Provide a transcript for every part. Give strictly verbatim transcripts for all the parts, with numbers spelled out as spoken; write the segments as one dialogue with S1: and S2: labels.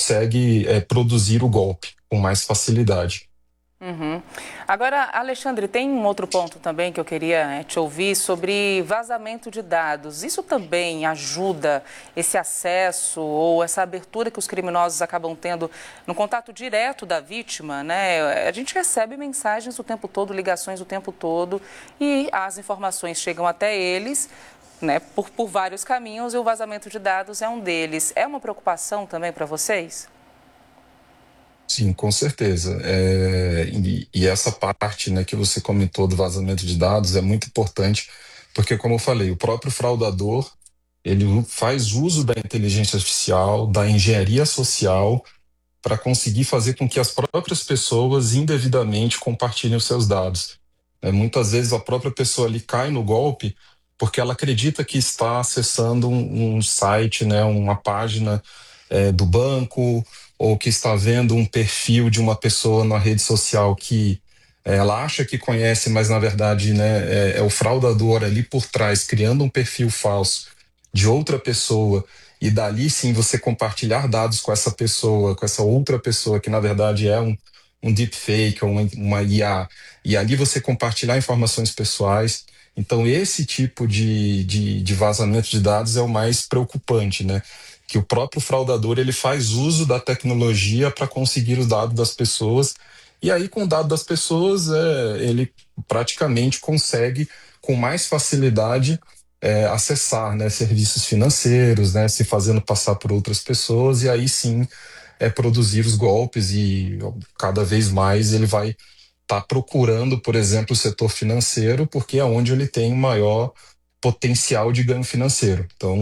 S1: consegue é, produzir o golpe com mais facilidade.
S2: Uhum. Agora, Alexandre, tem um outro ponto também que eu queria é, te ouvir sobre vazamento de dados. Isso também ajuda esse acesso ou essa abertura que os criminosos acabam tendo no contato direto da vítima, né? A gente recebe mensagens o tempo todo, ligações o tempo todo e as informações chegam até eles, né, por, por vários caminhos, e o vazamento de dados é um deles. É uma preocupação também para vocês?
S1: Sim, com certeza. É, e, e essa parte, né, que você comentou do vazamento de dados é muito importante, porque, como eu falei, o próprio fraudador, ele faz uso da inteligência artificial, da engenharia social, para conseguir fazer com que as próprias pessoas indevidamente compartilhem os seus dados. É, muitas vezes a própria pessoa ali cai no golpe porque ela acredita que está acessando um, um site, né, uma página é, do banco, ou que está vendo um perfil de uma pessoa na rede social que é, ela acha que conhece, mas na verdade, né, é, é o fraudador ali por trás, criando um perfil falso de outra pessoa, e dali sim você compartilhar dados com essa pessoa, com essa outra pessoa, que na verdade é um, um deepfake ou uma, uma I A, e ali você compartilhar informações pessoais. Então, esse tipo de, de, de vazamento de dados é o mais preocupante, né? Que o próprio fraudador ele faz uso da tecnologia para conseguir os dados das pessoas, e aí com o dado das pessoas é, ele praticamente consegue com mais facilidade é, acessar, né, serviços financeiros, né, se fazendo passar por outras pessoas, e aí sim é, produzir os golpes, e cada vez mais ele vai estar procurando, por exemplo, o setor financeiro, porque é onde ele tem o maior potencial de ganho financeiro. Então,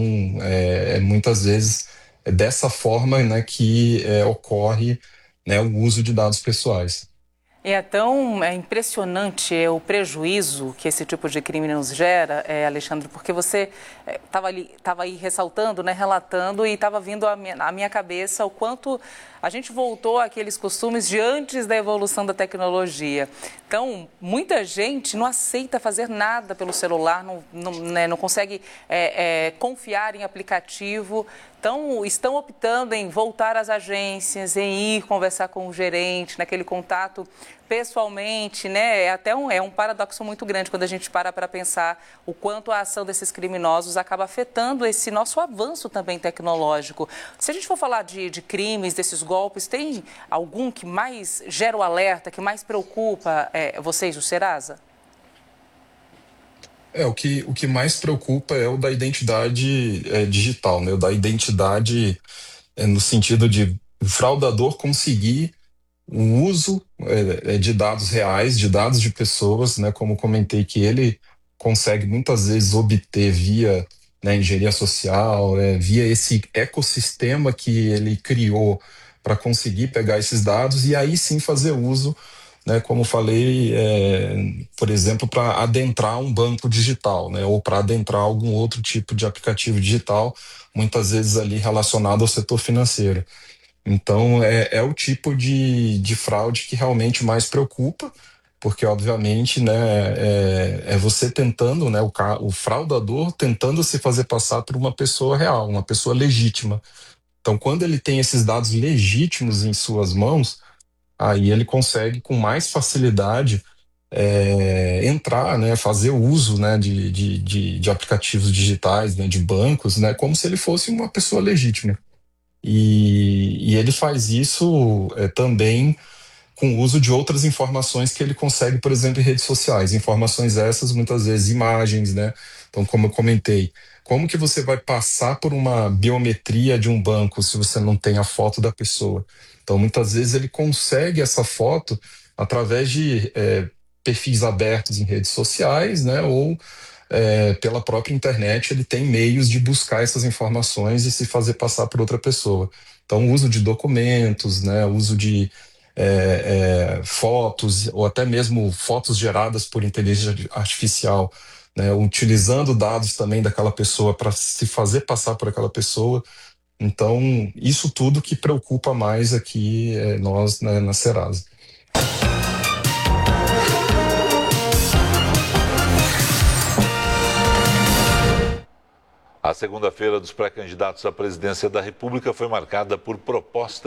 S1: é, é muitas vezes é dessa forma, né, que é, ocorre, né, o uso de dados pessoais.
S2: É tão é impressionante é, o prejuízo que esse tipo de crime nos gera, é, Alexandre, porque você estava é, ali, estava aí ressaltando, né, relatando, e estava vindo à minha, à minha cabeça o quanto a gente voltou àqueles costumes de antes da evolução da tecnologia. Então, muita gente não aceita fazer nada pelo celular, não, não, né, não consegue é, é, confiar em aplicativo. Então, estão optando em voltar às agências, em ir conversar com o gerente, naquele contato pessoalmente, né? É até um, é um paradoxo muito grande quando a gente para para pensar o quanto a ação desses criminosos acaba afetando esse nosso avanço também tecnológico. Se a gente for falar de, de crimes, desses golpes, tem algum que mais gera o alerta, que mais preocupa é, vocês, o Serasa?
S1: É, o que, o que mais preocupa é o da identidade é, digital, né? O da identidade é, no sentido de o fraudador conseguir o uso é, é, de dados reais, de dados de pessoas, né? Como comentei, que ele consegue muitas vezes obter via, né, engenharia social, é, via esse ecossistema que ele criou para conseguir pegar esses dados e aí sim fazer uso, né, como falei, é, por exemplo, para adentrar um banco digital, né, ou para adentrar algum outro tipo de aplicativo digital, muitas vezes ali relacionado ao setor financeiro. Então, é, é o tipo de, de fraude que realmente mais preocupa, porque, obviamente, né, é, é você tentando, né, o, ca- o fraudador tentando se fazer passar por uma pessoa real, uma pessoa legítima. Então, quando ele tem esses dados legítimos em suas mãos, aí ele consegue com mais facilidade é, entrar, né, fazer uso, né, de, de, de, de aplicativos digitais, né, de bancos, né, como se ele fosse uma pessoa legítima. E, e ele faz isso é, também com o uso de outras informações que ele consegue, por exemplo, em redes sociais. Informações essas, muitas vezes, imagens, né? Então, como eu comentei, como que você vai passar por uma biometria de um banco se você não tem a foto da pessoa? Então, muitas vezes, ele consegue essa foto através de é, perfis abertos em redes sociais, né? Ou é, pela própria internet, ele tem meios de buscar essas informações e se fazer passar por outra pessoa. Então, uso de documentos, né? Uso de é, é, fotos, ou até mesmo fotos geradas por inteligência artificial, né, utilizando dados também daquela pessoa para se fazer passar por aquela pessoa. Então, isso tudo que preocupa mais aqui é, nós, né, na Serasa.
S3: A segunda-feira dos pré-candidatos à presidência da República foi marcada por propostas